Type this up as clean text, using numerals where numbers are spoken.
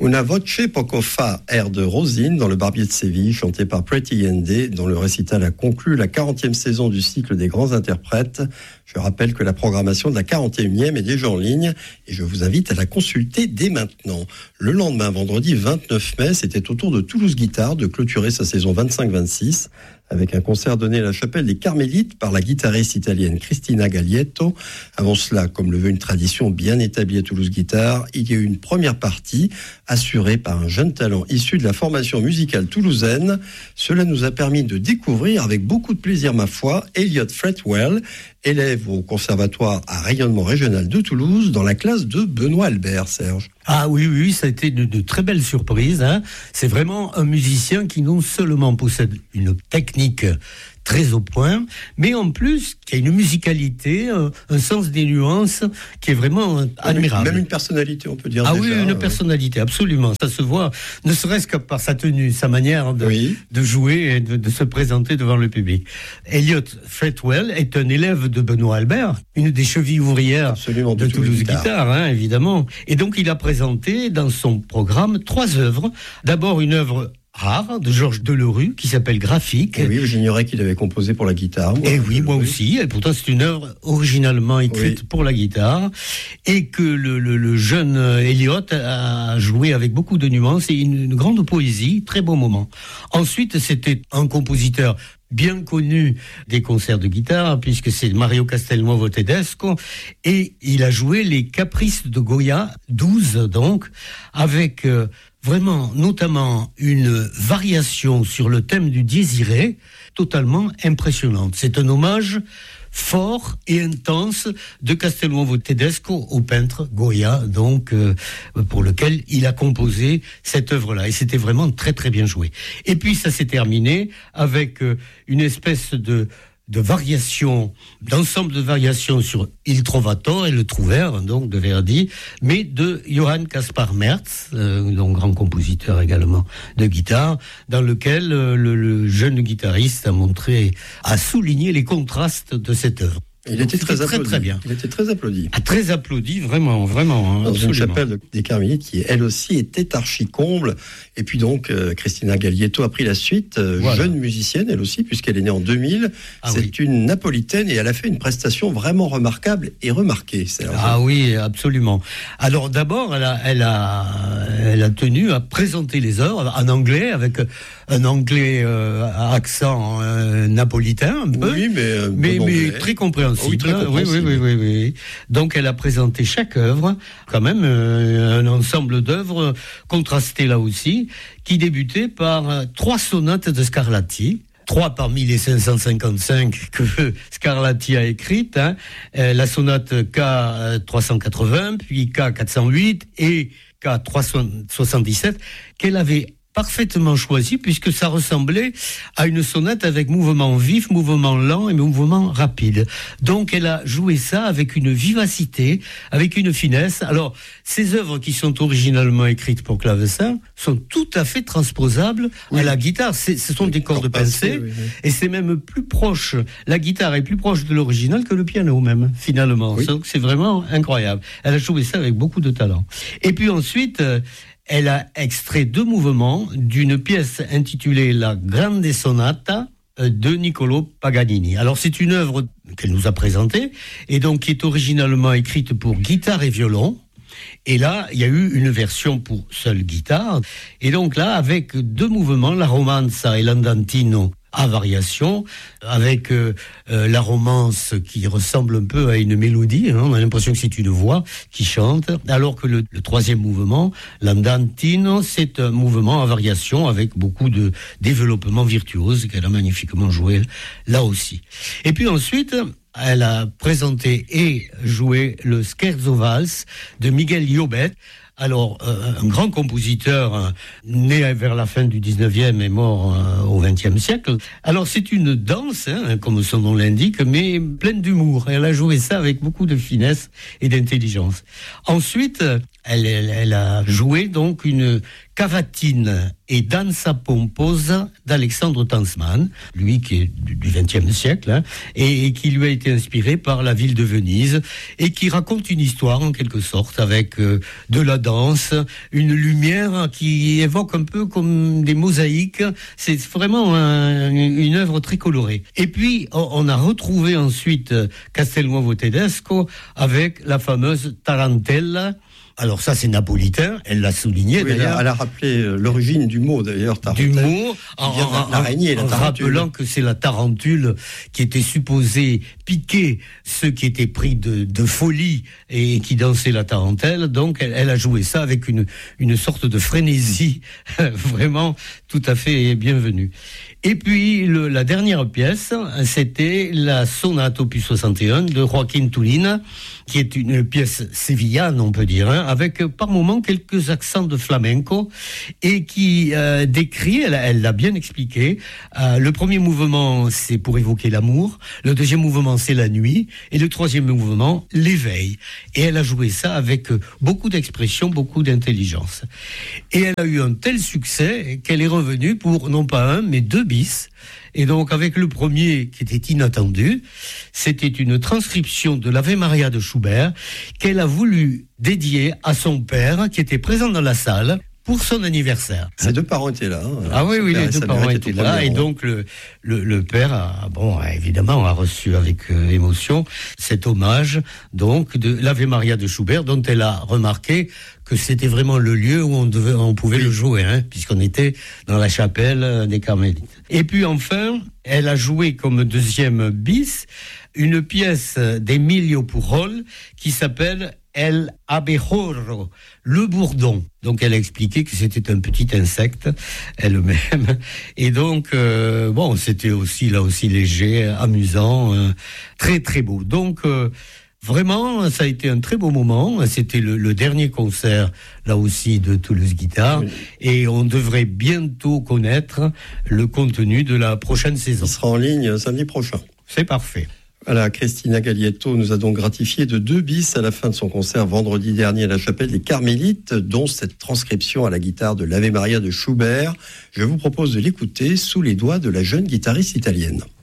Una voce poco fa, air de Rosine dans Le Barbier de Séville, chanté par Pretty Yende, dont le récital a conclu la 40e saison du cycle des grands interprètes. Je rappelle que la programmation de la 41e est déjà en ligne et je vous invite à la consulter dès maintenant. Le lendemain, vendredi 29 mai, c'était au tour de Toulouse Guitare de clôturer sa saison 25-26 avec un concert donné à la chapelle des Carmélites par la guitariste italienne Cristina Gaglietto. Avant cela, comme le veut une tradition bien établie à Toulouse Guitare, il y a eu une première partie assurée par un jeune talent issu de la formation musicale toulousaine. Cela nous a permis de découvrir avec beaucoup de plaisir, ma foi, Elliot Fretwell, élève au conservatoire à rayonnement régional de Toulouse dans la classe de Benoît Albert, Serge. Ah oui, ça a été de très belles surprises. C'est vraiment un musicien qui non seulement possède une technique très au point, mais en plus qui a une musicalité, un sens des nuances qui est vraiment admirable. Même une personnalité, on peut dire. Ah déjà, oui, une personnalité, absolument. Ça se voit, ne serait-ce que par sa tenue, sa manière de jouer et de se présenter devant le public. Elliot Fretwell est un élève de Benoît Albert, une des chevilles ouvrières de Toulouse Guitare, évidemment. Et donc il a présenté dans son programme 3 œuvres. D'abord une œuvre rare de Georges Delerue qui s'appelle Graphique. Et oui, j'ignorais qu'il avait composé pour la guitare. Moi aussi. Et pourtant, c'est une œuvre originalement écrite pour la guitare et que le jeune Elliot a joué avec beaucoup de nuances et une grande poésie, très beau moment. Ensuite, c'était un compositeur bien connu des concerts de guitare, puisque c'est Mario Castelnuovo Tedesco, et il a joué les Caprices de Goya, 12 donc, avec vraiment, notamment, une variation sur le thème du désiré, totalement impressionnante. C'est un hommage fort et intense de Castelnuovo Tedesco au peintre Goya, donc pour lequel il a composé cette œuvre-là. Et c'était vraiment très très bien joué. Et puis ça s'est terminé avec une espèce de variation, d'ensemble de variations sur Il Trovatore et le Trouvère, donc de Verdi, mais de Johann Caspar Merz, donc grand compositeur également de guitare, dans lequel le jeune guitariste a souligné les contrastes de cette œuvre. Il était très applaudi. Très bien. Il était très applaudi. Très applaudi, vraiment. Dans une chapelle des Carmélites qui, elle aussi, était archi-comble. Et puis donc, Cristina Gaglietto a pris la suite, jeune musicienne, elle aussi, puisqu'elle est née en 2000. C'est une napolitaine et elle a fait une prestation vraiment remarquable et remarquée, Serge. Ah oui, absolument. Alors d'abord, elle a tenu à présenter les œuvres en anglais, avec un anglais à accent napolitain, un peu. Oui, mais très compréhensible. Oui. Donc elle a présenté chaque œuvre, quand même un ensemble d'œuvres contrastées là aussi, qui débutait par 3 sonates de Scarlatti. 3 parmi les 555 que Scarlatti a écrites, la sonate K380, puis K408 et K377, qu'elle avait parfaitement choisi, puisque ça ressemblait à une sonate avec mouvement vif, mouvement lent et mouvement rapide. Donc elle a joué ça avec une vivacité, avec une finesse. Alors, ces œuvres qui sont originalement écrites pour clavecin sont tout à fait transposables à la guitare. Ce sont des cordes pincées, et c'est même plus proche, la guitare est plus proche de l'original que le piano même, finalement. Donc c'est vraiment incroyable. Elle a joué ça avec beaucoup de talent. Et puis ensuite, elle a extrait 2 mouvements d'une pièce intitulée La Grande Sonata de Niccolò Paganini. Alors c'est une œuvre qu'elle nous a présentée et donc qui est originalement écrite pour guitare et violon. Et là, il y a eu une version pour seule guitare. Et donc là, avec 2 mouvements, la romanza et l'andantino à variation, avec la romance qui ressemble un peu à une mélodie, on a l'impression que c'est une voix qui chante, alors que le 3e mouvement, l'andantino, c'est un mouvement à variation avec beaucoup de développement virtuose qu'elle a magnifiquement joué là aussi. Et puis ensuite, elle a présenté et joué le Scherzo Vals de Miguel Llobet. Alors, un grand compositeur né vers la fin du 19e et mort au 20e siècle. Alors, c'est une danse, comme son nom l'indique, mais pleine d'humour. Elle a joué ça avec beaucoup de finesse et d'intelligence. Ensuite, Elle a joué donc une cavatine et danza pomposa d'Alexandre Tansman, lui qui est du XXe siècle, et qui lui a été inspiré par la ville de Venise, et qui raconte une histoire en quelque sorte avec de la danse, une lumière qui évoque un peu comme des mosaïques. C'est vraiment une œuvre très colorée. Et puis on a retrouvé ensuite Castelnuovo Tedesco avec la fameuse Tarantella. Alors ça c'est napolitain, elle l'a souligné d'ailleurs. Elle a rappelé l'origine du mot d'ailleurs, tarentelle. Du mot, l'araignée, la tarentule. Rappelant que c'est la tarentule qui était supposée piquer ceux qui étaient pris de folie et qui dansaient la tarentelle. Donc elle a joué ça avec une sorte de frénésie vraiment tout à fait bienvenue. Et puis la dernière pièce, c'était la sonate opus 61 de Joaquin Tulina, qui est une pièce sévillane, on peut dire, avec par moments quelques accents de flamenco, et qui décrit, elle l'a bien expliqué, le premier mouvement c'est pour évoquer l'amour, le deuxième mouvement c'est la nuit, et le troisième mouvement l'éveil. Et elle a joué ça avec beaucoup d'expression, beaucoup d'intelligence. Et elle a eu un tel succès qu'elle est revenue pour non pas un mais 2 bis. Et donc avec le premier qui était inattendu, c'était une transcription de l'Ave Maria de Schubert qu'elle a voulu dédier à son père qui était présent dans la salle pour son anniversaire. Ses 2 parents étaient là. Ah oui, les 2 parents étaient là. Et donc le père a évidemment reçu avec émotion cet hommage donc de l'Ave Maria de Schubert, dont elle a remarqué que c'était vraiment le lieu où on pouvait le jouer, puisqu'on était dans la chapelle des Carmélites. Et puis enfin, elle a joué comme deuxième bis une pièce d'Emilio Pujol qui s'appelle El Abejorro, le bourdon. Donc elle a expliqué que c'était un petit insecte elle-même. Et donc c'était aussi léger, amusant, très très beau. Donc vraiment, ça a été un très beau moment. C'était le dernier concert, là aussi, de Toulouse Guitare. Oui. Et on devrait bientôt connaître le contenu de la prochaine saison. Il sera en ligne samedi prochain. C'est parfait. Voilà, Christina Gaglietto nous a donc gratifié de 2 bis à la fin de son concert vendredi dernier à la chapelle des Carmélites, dont cette transcription à la guitare de l'Ave Maria de Schubert. Je vous propose de l'écouter sous les doigts de la jeune guitariste italienne.